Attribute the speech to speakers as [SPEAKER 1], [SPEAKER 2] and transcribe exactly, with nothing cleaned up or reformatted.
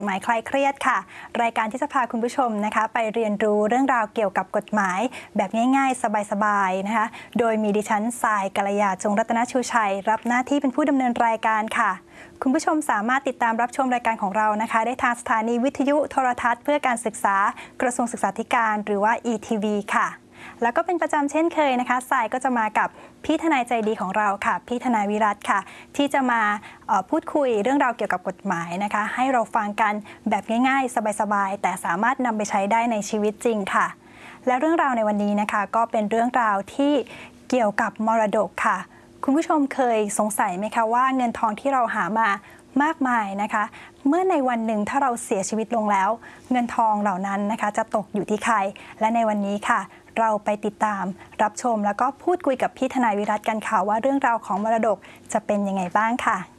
[SPEAKER 1] หมายคลายเครียดค่ะรายการที่จะพาคุณผู้ชมนะคะไปเรียนรู้เรื่องราวเกี่ยวกับกฎหมายแบบง่ายๆสบายๆนะคะโดยมีดิฉันทรายกัลยาจงรัตนชูชัยรับหน้าที่เป็นผู้ดำเนินรายการค่ะคุณผู้ชมสามารถติดตามรับชมรายการของเรานะคะได้ทางสถานีวิทยุโทรทัศน์เพื่อการศึกษากระทรวงศึกษาธิการหรือว่า อี ที วี ค่ะแล้วก็เป็นประจำเช่นเคยนะคะสายก็จะมากับพี่ทนายใจดีของเราค่ะพี่ทนายวิรัตค่ะที่จะมาพูดคุยเรื่องราวเกี่ยวกับกฎหมายนะคะให้เราฟังกันแบบง่ายๆสบายๆแต่สามารถนำไปใช้ได้ในชีวิตจริงค่ะและเรื่องราวในวันนี้นะคะก็เป็นเรื่องราวที่เกี่ยวกับมรดกค่ะคุณผู้ชมเคยสงสัยไหมคะว่าเงินทองที่เราหามามากมายนะคะเมื่อในวันหนึ่งถ้าเราเสียชีวิตลงแล้วเงินทองเหล่านั้นนะคะจะตกอยู่ที่ใครและในวันนี้ค่ะเราไปติดตามรับชมแล้วก็พูดคุยกับพี่ทนายวิรัตกันค่ะว่าเรื่องราวของมรดกจะเป็นยังไงบ้างค่ะ